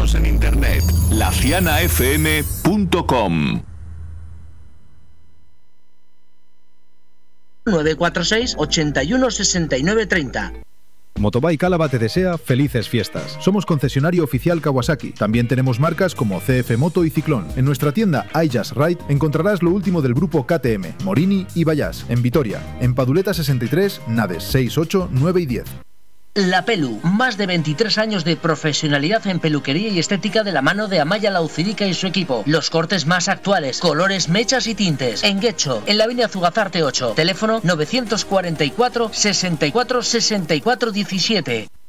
Síguenos en internet, lacianafm.com. 946 81 69 30. Motobike Álava te desea felices fiestas. Somos concesionario oficial Kawasaki. También tenemos marcas como CF Moto y Ciclón. En nuestra tienda iJust Ride encontrarás lo último del grupo KTM, Morini y Bayash. En Vitoria, en Paduleta 63, Nades 6, 8, 9 y 10. La Pelu, más de 23 años de profesionalidad en peluquería y estética de la mano de Amaya Laucirica y su equipo. Los cortes más actuales, colores, mechas y tintes. En Guecho, en la avenida Zugazarte 8. Teléfono 944 64 64 17.